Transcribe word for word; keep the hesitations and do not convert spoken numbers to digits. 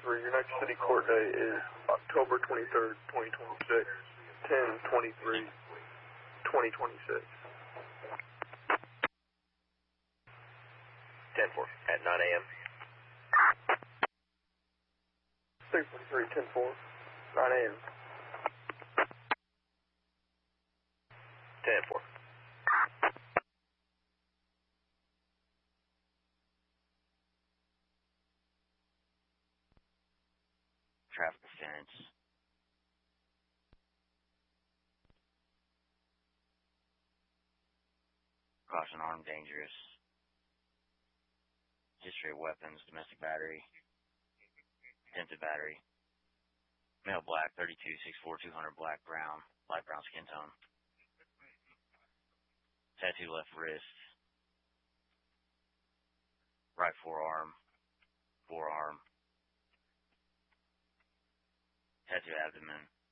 three. Your next city court date is October twenty-third, twenty twenty-six, ten twenty-three, twenty twenty-six. ten four at nine A M three forty-three, ten four, nine A M ten four. Traffic offense. Caution armed dangerous. History of weapons, domestic battery, attempted battery. Male black, thirty-two, six four, two hundred, black, brown, light brown skin tone. Tattoo left wrist. Right forearm, forearm. Tattoo abdomen.